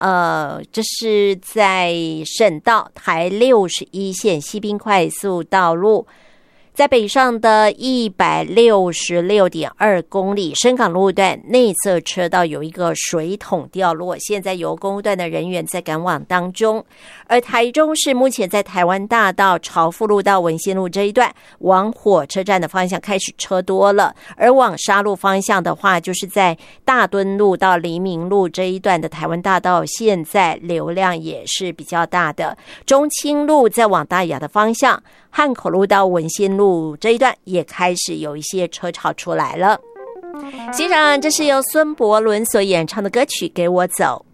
这是在省道台61线西滨快速道路，在北上的166.2公里，深港路段内侧车道有一个水桶掉落，现在由公路段的人员在赶往当中。而台中市目前在台湾大道朝富路到文心路这一段，往火车站的方向开始车多了，而往沙鹿方向的话，就是在大墩路到黎明路这一段的台湾大道，现在流量也是比较大的。中清路在往大雅的方向，汉口路到文心路这一段也开始有一些车潮出来了。欣赏这是由孙伯伦所演唱的歌曲《给我走》。